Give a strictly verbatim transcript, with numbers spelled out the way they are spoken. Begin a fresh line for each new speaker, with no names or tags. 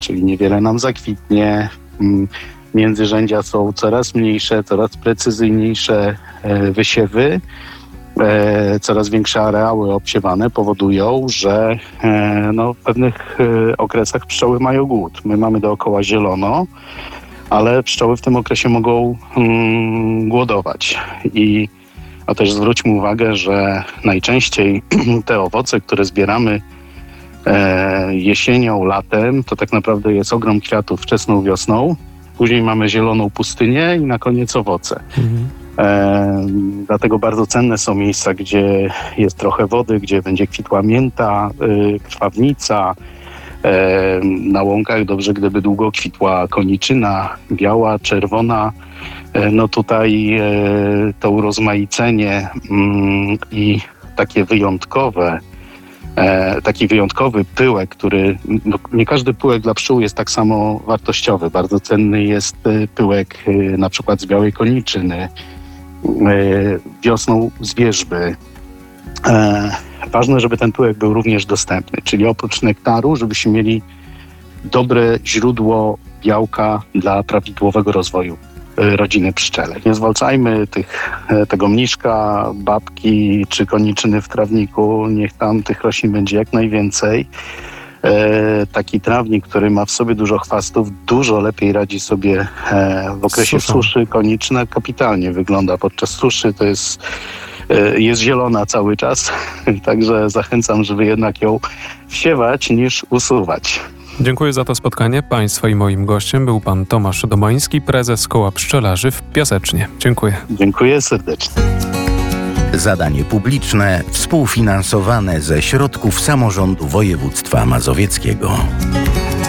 czyli niewiele nam zakwitnie. Międzyrzędzia są coraz mniejsze, coraz precyzyjniejsze wysiewy. Coraz większe areały obsiewane powodują, że no, w pewnych okresach pszczoły mają głód. My mamy dookoła zielono, ale pszczoły w tym okresie mogą mm, głodować. I a też zwróćmy uwagę, że najczęściej te owoce, które zbieramy e, jesienią, latem, to tak naprawdę jest ogrom kwiatów wczesną wiosną. Później mamy zieloną pustynię i na koniec owoce. Mhm. E, dlatego bardzo cenne są miejsca, gdzie jest trochę wody, gdzie będzie kwitła mięta, y, krwawnica. E, na łąkach dobrze, gdyby długo kwitła koniczyna, biała, czerwona. E, no tutaj e, to urozmaicenie mm, i takie wyjątkowe, e, taki wyjątkowy pyłek, który, no, nie każdy pyłek dla pszczół jest tak samo wartościowy. Bardzo cenny jest pyłek e, na przykład z białej koniczyny, e, wiosną z wierzby. E, ważne, żeby ten pyłek był również dostępny, czyli oprócz nektaru, żebyśmy mieli dobre źródło białka dla prawidłowego rozwoju e, rodziny pszczele. Nie zwalczajmy tych, e, tego mniszka, babki czy koniczyny w trawniku. Niech tam tych roślin będzie jak najwięcej. E, taki trawnik, który ma w sobie dużo chwastów, dużo lepiej radzi sobie e, w okresie
Suszą.
suszy. Koniczyna kapitalnie wygląda podczas suszy. To jest jest zielona cały czas, także zachęcam, żeby jednak ją wsiewać niż usuwać.
Dziękuję za to spotkanie. Państwa i moim gościem był pan Tomasz Domoński, prezes Koła Pszczelarzy w Piasecznie. Dziękuję.
Dziękuję serdecznie.
Zadanie publiczne współfinansowane ze środków samorządu województwa mazowieckiego.